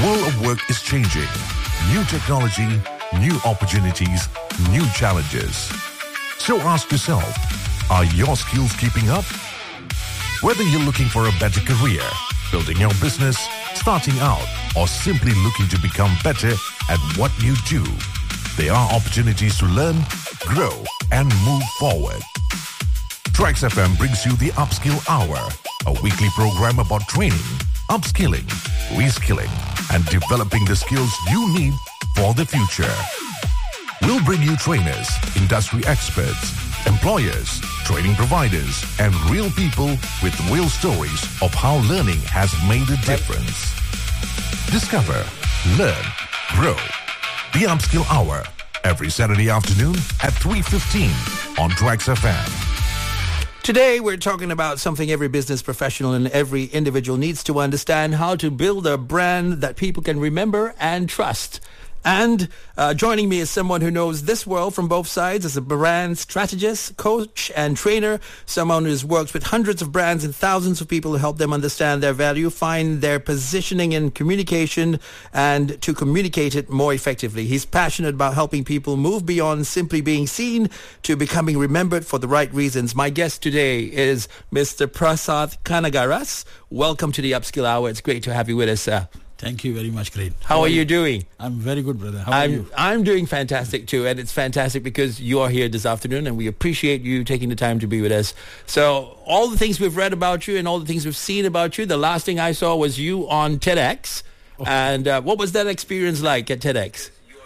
world of work is changing. New technology, new opportunities, new challenges. So ask yourself, are your skills keeping up? Whether you're looking for a better career, building your business, starting out, or simply looking to become better at what you do, there are opportunities to learn, grow, and move forward. Trax FM brings you the Upskill Hour, a weekly program about training, upskilling, reskilling, and developing the skills you need for the future. We'll bring you trainers, industry experts, employers, training providers, and real people with real stories of how learning has made a difference. Discover, learn, grow. The Upskill Hour, every Saturday afternoon at 3:15 on Trax FM. Today, we're talking about something every business professional and every individual needs to understand: how to build a brand that people can remember and trust. And joining me is someone who knows this world from both sides as a brand strategist, coach, and trainer. Someone who has worked with hundreds of brands and thousands of people to help them understand their value, find their positioning in communication, and to communicate it more effectively. He's passionate about helping people move beyond simply being seen to becoming remembered for the right reasons. My guest today is Mr. Prasad Kanagaras. Welcome to the Upskill Hour. It's great to have you with us, sir. Thank you very much, Craig. How are you doing? I'm very good, brother. How are you? I'm doing fantastic too, and it's fantastic because you are here this afternoon, and we appreciate you taking the time to be with us. So all the things we've read about you and all the things we've seen about you, the last thing I saw was you on TEDx. Oh. And what was that experience like at TEDx?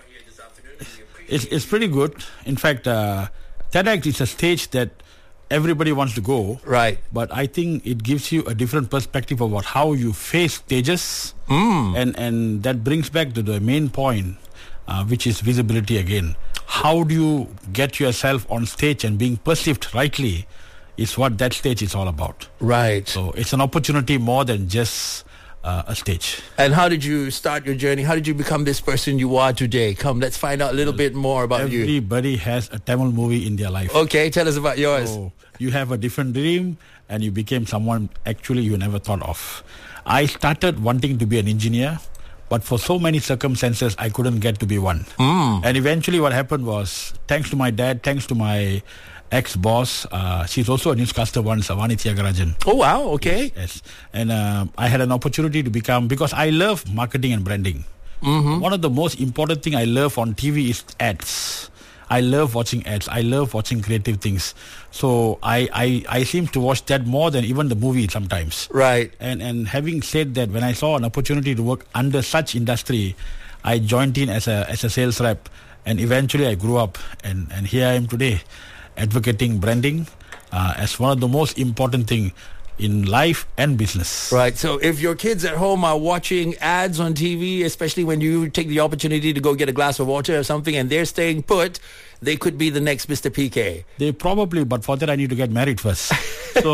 It's pretty good. In fact, TEDx is a stage that everybody wants to go. Right. But I think it gives you a different perspective about how you face stages. And that brings back to the main point, which is visibility again. How do you get yourself on stage and being perceived rightly is what that stage is all about. Right. So it's an opportunity more than just a stage. And how did you start your journey? How did you become this person you are today? Come, let's find out a little bit more about you. Everybody has a Tamil movie in their life. Okay, tell us about yours. So you have a different dream and you became someone actually you never thought of. I started wanting to be an engineer, but for so many circumstances, I couldn't get to be one. And eventually what happened was, thanks to my dad, thanks to my ex-boss, she's also a newscaster once, Avani Thiagarajan. Oh, wow, okay. Yes. And I had an opportunity to become, because I love marketing and branding. One of the most important thing I love on TV is ads. I love watching ads. I love watching creative things. So I seem to watch that more than even the movie sometimes. Right. And having said that, when I saw an opportunity to work under such industry, I joined in as a sales rep, and eventually I grew up, and here I am today, advocating branding as one of the most important thing in life and business. Right. So if your kids at home are watching ads on TV, especially when you take the opportunity to go get a glass of water or something and they're staying put, they could be the next Mr. PK. They probably, but for that I need to get married first. So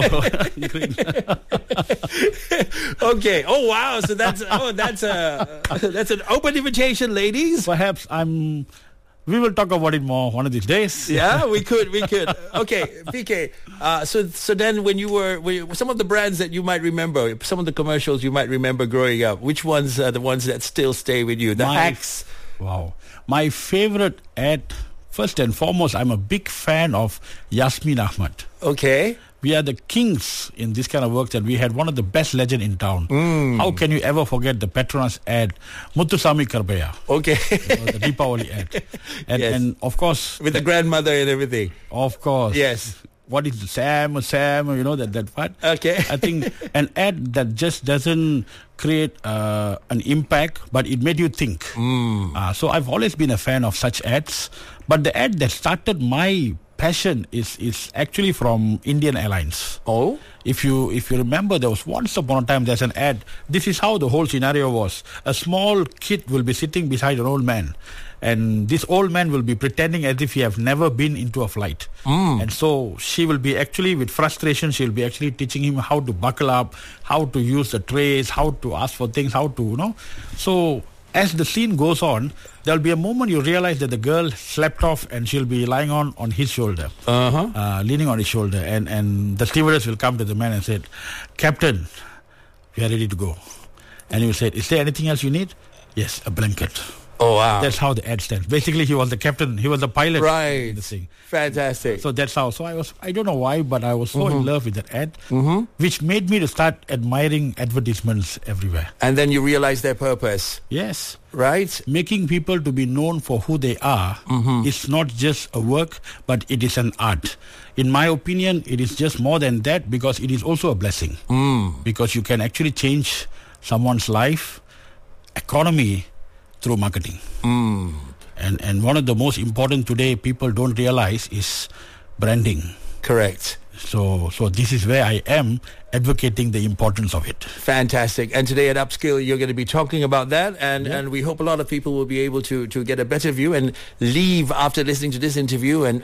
okay. Oh wow. So that's an open invitation, ladies. Perhaps we will talk about it more one of these days. Yeah, we could. Okay, PK. So then when you were some of the brands that you might remember, some of the commercials you might remember growing up, which ones are the ones that still stay with you? The hacks. Wow. My favorite ad, first and foremost, I'm a big fan of Yasmin Ahmad. Okay. We are the kings in this kind of work, that we had one of the best legend in town. How can you ever forget the Petronas ad, Muthusami Karbaya? Okay. The Deepavali ad. And of course... with the grandmother and everything. Of course. Yes. What is Sam, that part? Okay. I think an ad that just doesn't create an impact, but it made you think. So I've always been a fan of such ads. But the ad that started my passion is actually from Indian Airlines. Oh? If you remember, there was once upon a time there's an ad. This is how the whole scenario was. A small kid will be sitting beside an old man, and this old man will be pretending as if he have never been into a flight. And so she will be actually, with frustration, she'll be actually teaching him how to buckle up, how to use the trays, how to ask for things, how to, So as the scene goes on, there'll be a moment you realize that the girl slept off and she'll be lying on his shoulder, leaning on his shoulder, and the stewardess will come to the man and say, "Captain, we are ready to go." And he will say, "Is there anything else you need?" Yes, a blanket. Oh, wow. That's how the ad stands. Basically, he was the captain. He was the pilot. Right. In the thing. Fantastic. So that's how. So I don't know why, but I was so in love with that ad, which made me to start admiring advertisements everywhere. And then you realize their purpose, Yes. right? Making people to be known for who they are is not just a work, but it is an art. In my opinion, it is just more than that, because it is also a blessing. Because you can actually change someone's life, economy, through marketing. And one of the most important today people don't realize is branding. Correct. So this is where I am advocating the importance of it. Fantastic. And today at Upskill, you're going to be talking about that. And we hope a lot of people will be able to get a better view and leave after listening to this interview and